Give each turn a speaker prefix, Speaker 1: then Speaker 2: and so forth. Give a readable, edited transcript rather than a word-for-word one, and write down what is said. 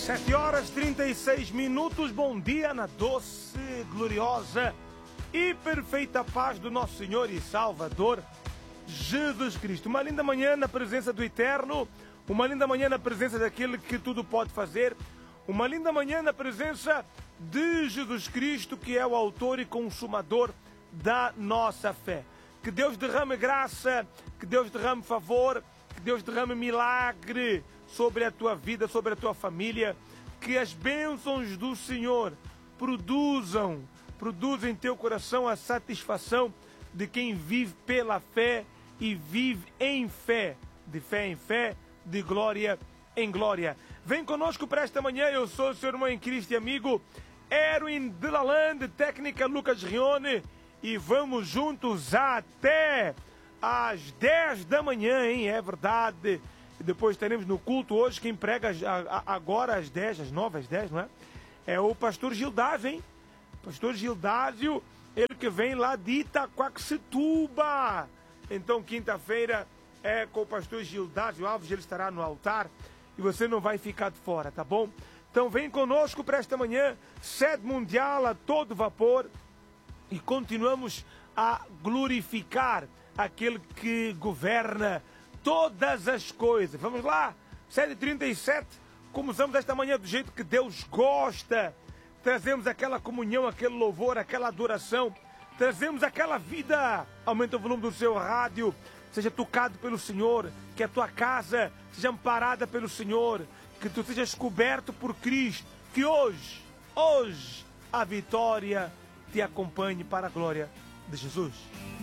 Speaker 1: 7h36, bom dia na doce, gloriosa e perfeita paz do nosso Senhor e Salvador Jesus Cristo. Uma linda manhã na presença do Eterno, uma linda manhã na presença daquele que tudo pode fazer, uma linda manhã na presença de Jesus Cristo, que é o autor e consumador da nossa fé. Que Deus derrame graça, que Deus derrame favor, que Deus derrame milagre sobre a tua vida, sobre a tua família, que as bênçãos do Senhor produzam em teu coração a satisfação de quem vive pela fé e vive em fé, de fé em fé, de glória em glória. Vem conosco para esta manhã, eu sou o seu irmão em Cristo e amigo Erwin de Lalande, técnica Lucas Rione, e vamos juntos até às 10 da manhã, hein? É verdade. E depois teremos no culto hoje, quem prega agora às 10, às 9, às 10, não é? É o pastor Gildásio, hein? Pastor Gildásio, ele que vem lá de Itaquaquecetuba. Então, quinta-feira é com o pastor Gildásio Alves, ele estará no altar e você não vai ficar de fora, tá bom? Então, vem conosco para esta manhã, sede mundial a todo vapor, e continuamos a glorificar aquele que governa todas as coisas. Vamos lá, 7h37, começamos esta manhã do jeito que Deus gosta. Trazemos aquela comunhão, aquele louvor, aquela adoração. Trazemos aquela vida. Aumenta o volume do seu rádio. Seja tocado pelo Senhor. Que a tua casa seja amparada pelo Senhor. Que tu sejas coberto por Cristo. Que hoje, a vitória te acompanhe para a glória de Jesus.